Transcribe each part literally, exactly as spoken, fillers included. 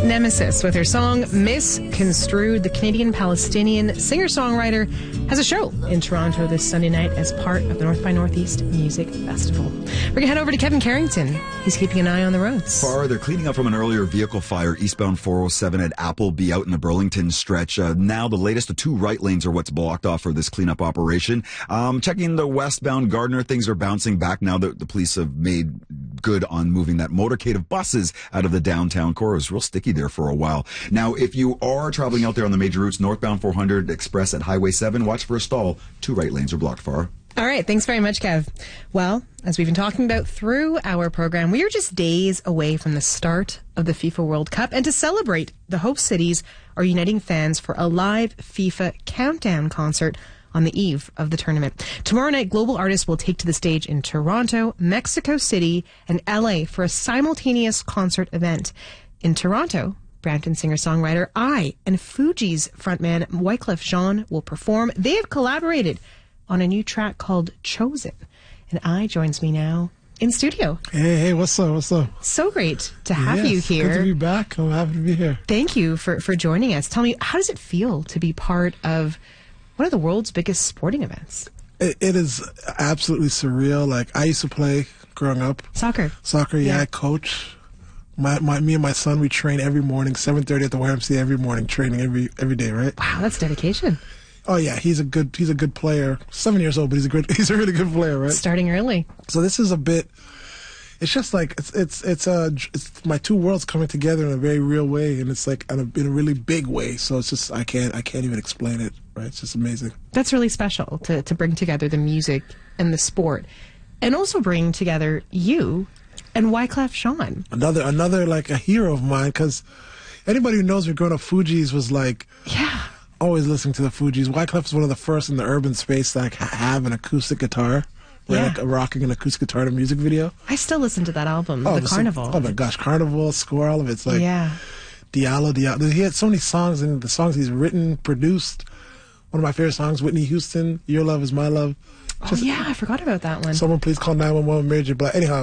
Nemesis with her song Misconstrued. The Canadian-Palestinian singer-songwriter has a show in Toronto this Sunday night as part of the North by Northeast Music Festival. We're going to head over to Kevin Carrington. He's keeping an eye on the roads. Far, they're cleaning up from an earlier vehicle fire eastbound four oh seven at Appleby out in the Burlington stretch. Uh, now the latest, the two right lanes are what's blocked off for this cleanup operation. Um, checking the westbound Gardner, things are bouncing back now that the police have made good on moving that motorcade of buses out of the downtown core. It was real sticky there for a while. Now, if you are traveling out there on the major routes, northbound four hundred Express at Highway seven, watch for a stall. Two right lanes are blocked, Farah. All right. Thanks very much, Kev. Well, as we've been talking about through our program, we are just days away from the start of the FIFA World Cup. And to celebrate, the host cities are uniting fans for a live FIFA countdown concert on the eve of the tournament. Tomorrow night, global artists will take to the stage in Toronto, Mexico City, and L A for a simultaneous concert event. In Toronto, Brampton singer-songwriter I and Fugees frontman Wyclef Jean will perform. They have collaborated on a new track called Chosen. And I joins me now in studio. Hey, hey, what's up, what's up? So great to have yes, you here. Good to be back. I'm happy to be here. Thank you for, for joining us. Tell me, how does it feel to be part of one of the world's biggest sporting events? It, it is absolutely surreal. Like, I used to play growing up. Soccer. Soccer, yeah, Yeah. I coach. My, my, me and my son, we train every morning, seven thirty at the Y M C A every morning, training every every day, right? Wow, that's dedication. Oh yeah, he's a good he's a good player. Seven years old, but he's a good he's a really good player, right? Starting early. So this is a bit. It's just like it's it's it's uh it's my two worlds coming together in a very real way, and it's like in a, in a really big way. So it's just I can't I can't even explain it. Right? It's just amazing. That's really special to to bring together the music and the sport, and also bring together you and Wyclef Jean. Another another like a hero of mine, because anybody who knows me growing up, Fugees was like Yeah. always listening to the Fugees. Wyclef was one of the first in the urban space to like ha- have an acoustic guitar. Right, Yeah. like rocking an acoustic guitar in a music video. I still listen to that album, Oh, The this- Carnival. Oh my gosh, Carnival, Score, all of it. It's like Yeah. Diallo, Diallo. He had so many songs, and the songs he's written, produced. One of my favorite songs, Whitney Houston, Your Love Is My Love. Oh, yeah, I forgot about that one. Someone please call nine one one Mary J. Blige. Anyhow,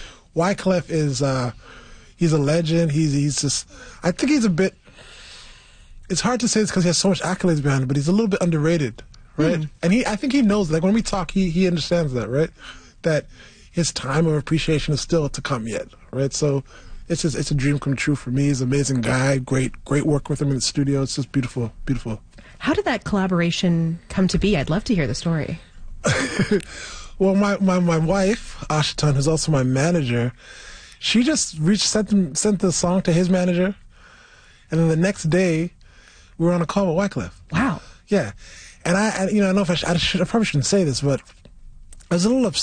Wyclef is, uh, he's a legend. He's, he's just, I think he's a bit, it's hard to say this because he has so much accolades behind him, but he's a little bit underrated, right? Mm. And he, I think he knows, like when we talk, he, he understands that, right? That his time of appreciation is still to come yet, right? So it's just, it's a dream come true for me. He's an amazing guy. Great, great work with him in the studio. It's just beautiful, beautiful. How did that collaboration come to be? I'd love to hear the story. Well, my, my, my wife, Ashton, who's also my manager, she just reached sent them, sent the song to his manager, and then the next day, we were on a call with Wyclef. Wow. Yeah, and I, I you know, I don't know if I, sh- I, should, I probably shouldn't say this, but I was a little upset.